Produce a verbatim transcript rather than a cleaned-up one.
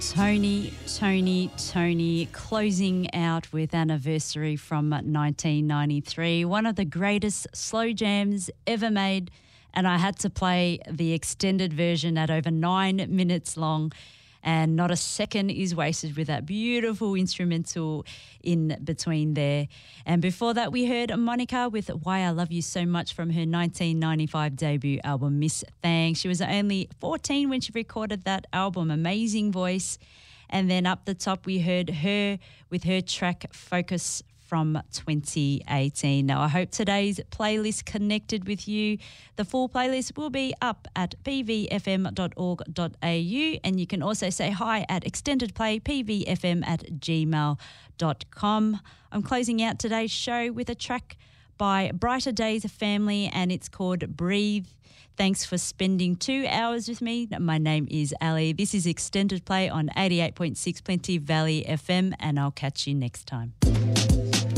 Tony, Tony, Tony, closing out with Anniversary from nineteen ninety-three, one of the greatest slow jams ever made, and I had to play the extended version at over nine minutes long, and not a second is wasted with that beautiful instrumental in between there. And before that, we heard Monica with Why I Love You So Much from her nineteen ninety-five debut album, Miss Thang. She was only fourteen when she recorded that album. Amazing voice. And then up the top, we heard her with her track Focus from twenty eighteen. Now, I hope today's playlist connected with you. The full playlist will be up at p v f m dot org dot a u, and you can also say hi at extendedplaypvfm at gmail dot com. I'm closing out today's show with a track by Brighter Days Family, and it's called Breathe. Thanks for spending two hours with me. My name is Ali. This is Extended Play on eighty-eight point six Plenty Valley F M, and I'll catch you next time.